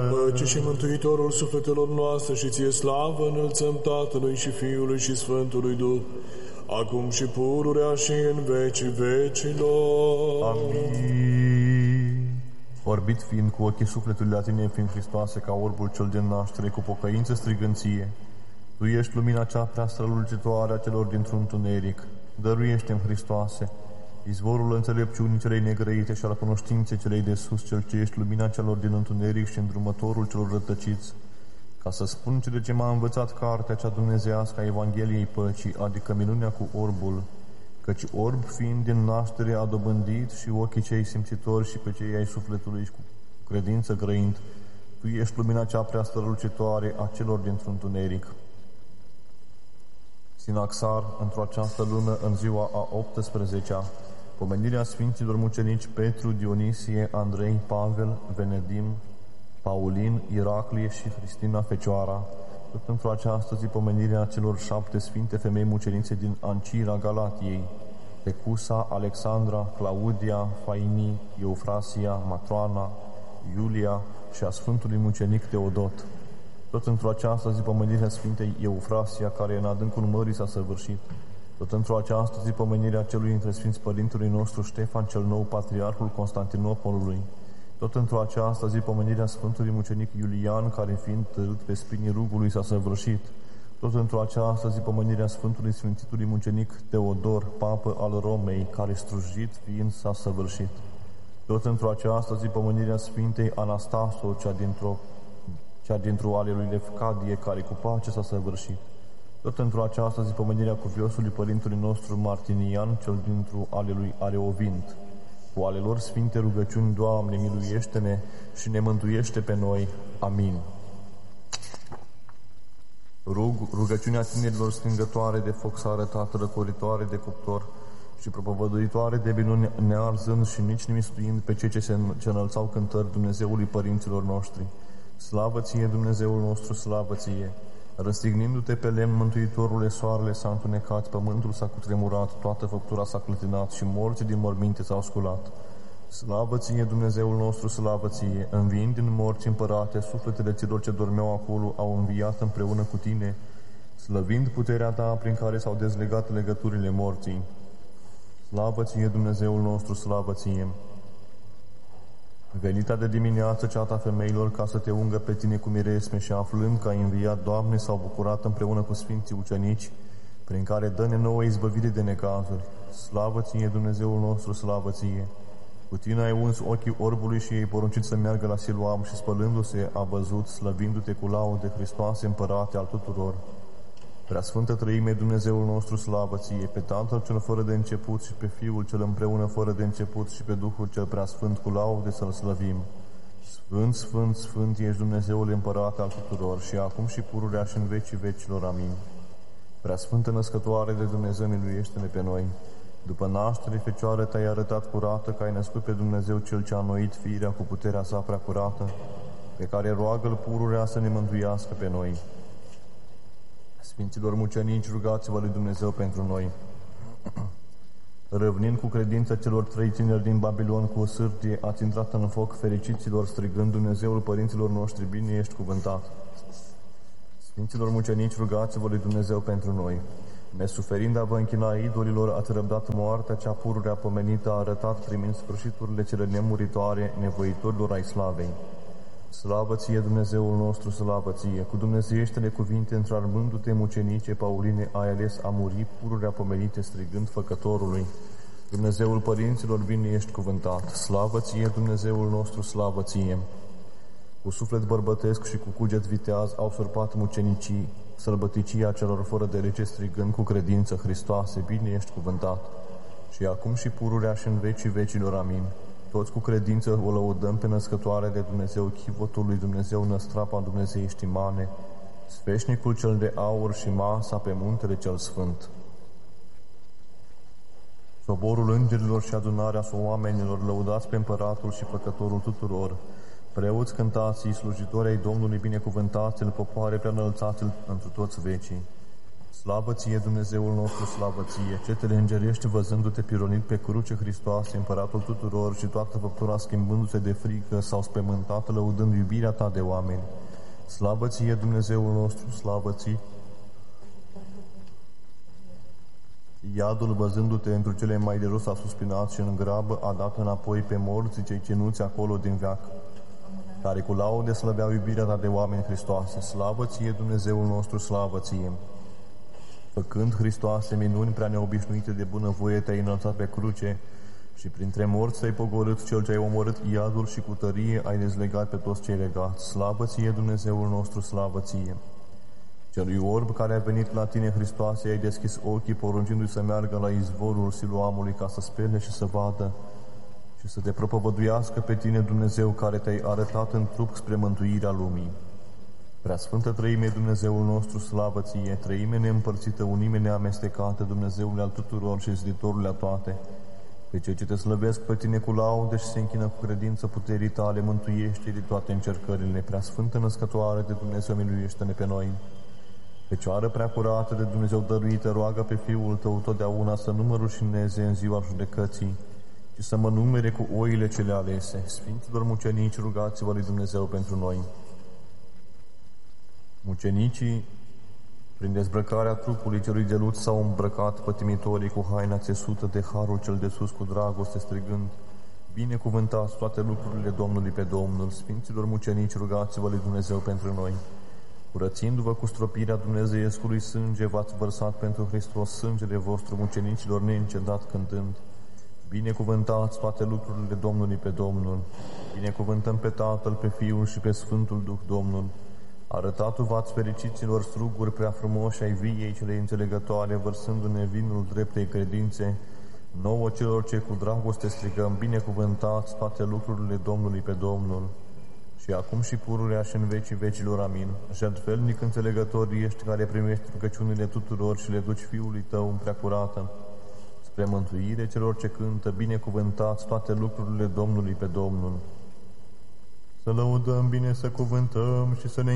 Păce și Mântuitorul sufletelor noastre, și ție slavă înălțăm Tatălui și Fiului și Sfântului Duh, acum și pururea și în vecii vecilor. Amin. Orbit fiind cu ochii sufletului la tine, fiind Hristoase, ca orbul cel de naștere, cu pocăință strigânție, Tu ești lumina cea prea strălucitoare a celor dintr-un întuneric. Dăruiește-mi, Hristoase, izvorul înțelepciunii celei negrăite și al cunoștinței celei de sus, cel ce ești lumina celor din întuneric și îndrumătorul celor rătăciți, ca să spun cele ce m-a învățat cartea cea dumnezeiască a Evangheliei Păcii, adică minunea cu orbul, căci orb fiind din naștere a dobândit și ochii cei simțitori și pe cei ai sufletului și cu credință grăind, Tu ești lumina cea prea strălucitoare a celor dintr-un întuneric. Sinaxar, într-o această lună, în ziua a 18-a, pomenirea Sfinților Mucenici Petru, Dionisie, Andrei, Pavel, Venedim, Paulin, Iraclie și Hristina Fecioara, tot într-o această zi pomenirea celor 7 sfinte femei mucenițe din Ancira Galatiei, Tecusa, Alexandra, Claudia, Faini, Eufrasia, Matroana, Iulia și a Sfântului Mucenic Teodot. Tot într-o această zi pomenirea Sfintei Eufrasia, care în adâncul mării s-a săvârșit. Tot într-o această zi pomenirea celui dintre Sfinți Părintului nostru Ștefan cel Nou, Patriarhul Constantinopolului. Tot într-o această zi pomenirea Sfântului Mucenic Iulian, care fiind târât pe spinii rugului s-a săvârșit. Tot într-o această zi pomenirea Sfântului Sfințitului Mucenic Teodor, Papă al Romei, care strujit fiind s-a săvârșit. Tot într-o această zi pomenirea Sfintei Anastaso, cea dintr-o ale lui Lefcadie, care cu pace s-a săvârșit. Tot într-o această zi pomenirea cuviosului Părintului nostru Martinian, cel dintr-o ale lui Areovint. Cu ale lor sfinte rugăciuni, Doamne, miluiește-ne și ne mântuiește pe noi. Amin. Rugăciunea tinerilor stingătoare de foc s-a arătat, răcoritoare de cuptor și propovăduitoare de minuni, nearzând și nici nimistuind pe cei ce înălțau cântări Dumnezeului părinților noștri. Slavă ție, Dumnezeul nostru, slavă ție! Răstignindu-te pe lemn, Mântuitorule, soarele s-a întunecat, pământul s-a cutremurat, toată făptura s-a clătinat și morții din morminte s-au sculat. Slavă ție, Dumnezeul nostru, slavă ție! Înviind din morți, Împărate, sufletele celor ce dormeau acolo au înviat împreună cu tine, slăvind puterea ta prin care s-au dezlegat legăturile morții. Slavă ție, Dumnezeul nostru, slavă ție! Venita de dimineață ceata femeilor ca să te ungă pe tine cu miresme și aflând că ai înviat, Doamne, s-au bucurat împreună cu Sfinții Ucenici, prin care dă-ne nouă izbăvire de necazuri. Slavă ție, Dumnezeul nostru, slavă ție! Cu tine ai uns ochii orbului și ei poruncit să meargă la Siloam și spălându-se a văzut, slăvindu-te cu laude, Hristoase, Împărate al tuturor. Preasfântă Trăime, Dumnezeul nostru, slavă ție, pe Tatăl cel fără de început și pe Fiul cel împreună fără de început și pe Duhul cel preasfânt cu laude să-L slăvim. Sfânt, Sfânt, Sfânt ești Dumnezeul Împărat al tuturor și acum și pururea și în vecii vecilor. Amin. Preasfântă Născătoare de Dumnezeu, miluiește-ne pe noi. După naștere, Fecioară, te-ai arătat curată, că ai născut pe Dumnezeu cel ce a înnoit firea cu puterea sa prea curată, pe care roagă-L pururea să ne mântuiască pe noi. Sfinților mucenici, rugați-vă lui Dumnezeu pentru noi. Răvnind cu credință celor 3 tineri din Babilon cu o sârdie, ați intrat în foc fericiților, strigând, Dumnezeul părinților noștri, bine ești cuvântat. Sfinților mucenici, rugați-vă lui Dumnezeu pentru noi. Nesuferind a vă închina idolilor, ați răbdat moartea cea pururea pomenită, a arătat primind sfârșiturile cele nemuritoare nevoitorilor ai slavei. Slavă ție, Dumnezeul nostru, slavă ție! Cu dumnezeieștele cuvinte, întrarmându-te, mucenice Pauline, ai ales a muri pururea pomenite, strigând Făcătorului. Dumnezeul părinților, bine ești cuvântat! Slavă ție, Dumnezeul nostru, slavă ție! Cu suflet bărbătesc și cu cuget viteaz au surpat mucenicii sălbăticia celor fără de lege, strigând cu credință, Hristoase, bine ești cuvântat! Și acum și pururea și în vecii vecilor. Amin. Toți cu credință o lăudăm pe Născătoare de Dumnezeu, chivotul lui Dumnezeu, năstrapa dumnezeiești mane, sfeșnicul cel de aur și masa pe muntele cel sfânt. Soborul îngerilor și adunarea oamenilor, lăudați pe Împăratul și Făcătorul tuturor. Preoți, cântați, slujitori ai Domnului, binecuvântați-L, popoare prea înălțați-L întru toți vecii. Slavă ție, Dumnezeul nostru, slavă ție! Cetele îngerești, văzându-te pironit pe cruce, Hristoase, împăratul tuturor, și toată făptura schimbându-se de frică, s-au spământat, lăudând iubirea ta de oameni. Slavă ție, Dumnezeul nostru, slavă ție! Iadul, văzându-te într cele mai de jos, a suspinat și în grabă a dat înapoi pe morții cei ținuți acolo din veac, care cu laude slăveau iubirea ta de oameni, Hristoase. Slavă ție, Dumnezeul nostru, slavă ție! Făcând, Hristoase, minuni prea neobișnuite de bunăvoie, te-ai înălțat pe cruce și printre morți ai pogorât cel ce ai omorât iadul și cu tărie ai dezlegat pe toți cei legați. Slavă ție, Dumnezeul nostru, slavă ție! Celui orb care a venit la tine, Hristoase, ai deschis ochii, poruncindu-i să meargă la izvorul Siloamului ca să spele și să vadă și să te propovăduiască pe tine, Dumnezeu, care te-ai arătat în trup spre mântuirea lumii. Preasfântă Trăime, Dumnezeul nostru, slavă ție! Trăime neîmpărțită, unime neamestecată, Dumnezeule al tuturor și ziditorule a toate, pe cei ce te slăvesc pe tine cu laude și se închină cu credință puterii tale, mântuiește de toate încercările. Preasfântă Născătoare de Dumnezeu, miluiește-ne pe noi! Fecioară prea curată de Dumnezeu dăruită, roagă pe Fiul tău totdeauna să nu mă rușineze în ziua judecății, ci să mă numere cu oile cele alese. Sfinților mucenici, rugați-vă lui Dumnezeu pentru noi. Mucenicii, prin dezbrăcarea trupului celui de lut, s-au îmbrăcat pătimitorii cu haina țesută de harul cel de sus cu dragoste, strigând: binecuvântați toate lucrurile Domnului pe Domnul. Sfinților mucenici, rugați-vă lui Dumnezeu pentru noi. Curățindu-vă cu stropirea dumnezeiescului sânge, v-ați vărsat pentru Hristos sângele vostru, mucenicilor, neîncetat cântând: binecuvântați toate lucrurile Domnului pe Domnul. Binecuvântăm pe Tatăl, pe Fiul și pe Sfântul Duh Domnul. Arătatu-v-ați fericiților struguri prea frumoși ai viei cele înțelegătoare, vărsându-ne vinul dreptei credințe, nouă celor ce cu dragoste strigăm: binecuvântați toate lucrurile Domnului pe Domnul. Și acum și pururea și în vecii vecilor. Amin. Jertfelnic înțelegător ești, care primești rugăciunile tuturor și le duci Fiului tău în preacurată, spre mântuire celor ce cântă: binecuvântați toate lucrurile Domnului pe Domnul. Să lăudăm bine, să cuvântăm și să ne